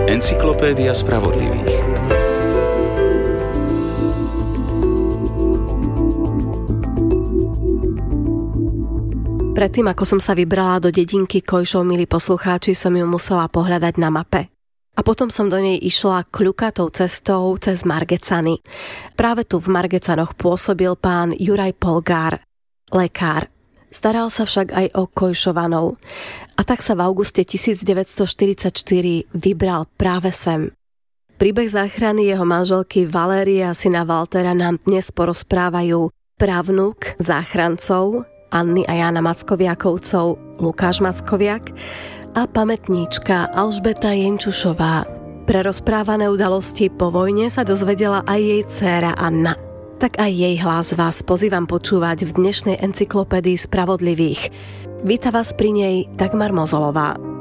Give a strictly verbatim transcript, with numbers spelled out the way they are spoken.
Encyklopédia spravodlivých. Predtým, ako som sa vybrala do dedinky Kojšov, milí poslucháči, som ju musela pohľadať na mape. A potom som do nej išla kľukatou cestou cez Margecany. Práve tu v Margecanoch pôsobil pán Juraj Polgár, lekár. Staral sa však aj o Kojšovanov. A tak sa v auguste devätnásťstoštyridsaťštyri vybral práve sem. Príbeh záchrany jeho manželky Valérie a syna Valtera nám dnes porozprávajú pravnúk záchrancov Anny a Jána Mackoviakovcov Lukáš Mackoviak a pamätníčka Alžbeta Jenčušová. Pre rozprávané udalosti po vojne sa dozvedela aj jej dcéra Anna. Tak aj jej hlas vás pozývam počúvať v dnešnej encyklopédii spravodlivých. Víta vás pri nej Dagmar Mozolová.